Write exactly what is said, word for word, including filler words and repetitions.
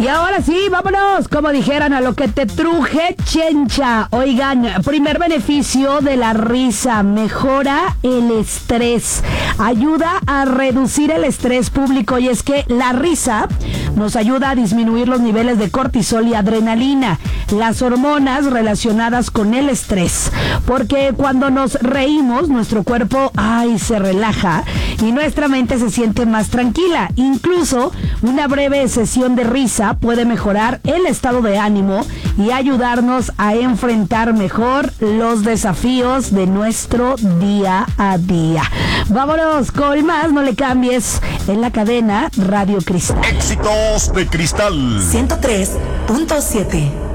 Y ahora sí, vámonos, como dijeran, a lo que te truje, chencha. Oigan, primer beneficio de la risa: mejora el estrés, ayuda a reducir el estrés público. Y es que la risa nos ayuda a disminuir los niveles de cortisol y adrenalina, las hormonas relacionadas con el estrés, porque cuando nos reímos, nuestro cuerpo, ay, se relaja y nuestra mente se siente más tranquila. Incluso una breve sesión de risa puede mejorar el estado de ánimo y ayudarnos a enfrentar mejor los desafíos de nuestro día a día. Vámonos con más, no le cambies, en la cadena Radio Cristal. Éxitos de Cristal ciento tres punto siete.